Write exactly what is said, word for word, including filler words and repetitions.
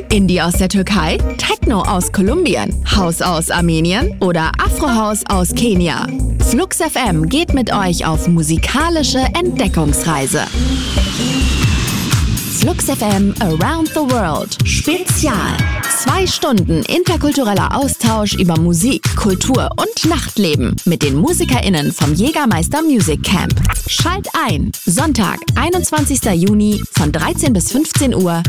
Indie aus der Türkei, Techno aus Kolumbien, House aus Armenien oder Afrohouse aus Kenia. Flux F M geht mit euch auf musikalische Entdeckungsreise. Flux F M Around the World Spezial. Zwei Stunden interkultureller Austausch über Musik, Kultur und Nachtleben mit den MusikerInnen vom Jägermeister Music Camp. Schalt ein. Sonntag, einundzwanzigster Juni von dreizehn bis fünfzehn Uhr